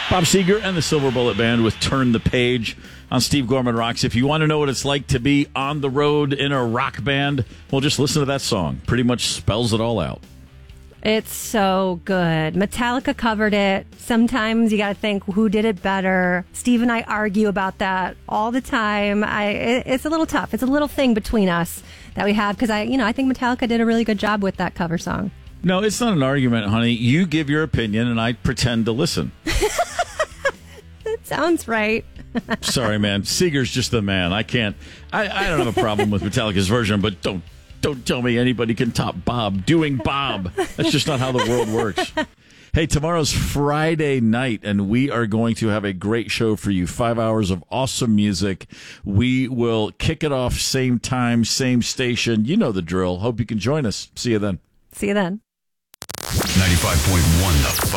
Bob Seger and the Silver Bullet Band with Turn the Page on Steve Gorman Rocks. If you want to know what it's like to be on the road in a rock band, well, just listen to that song. Pretty much spells it all out. It's so good. Metallica covered it. Sometimes you got to think, who did it better? Steve and I argue about that all the time. It's a little tough. It's a little thing between us that we have because I think Metallica did a really good job with that cover song. No, it's not an argument, honey. You give your opinion, and I pretend to listen. That sounds right. Sorry, man. Seeger's just the man. I don't have a problem with Metallica's version, but don't tell me anybody can top Bob doing Bob. That's just not how the world works. Hey, tomorrow's Friday night, and we are going to have a great show for you. 5 hours of awesome music. We will kick it off same time, same station. You know the drill. Hope you can join us. See you then. See you then. 95.1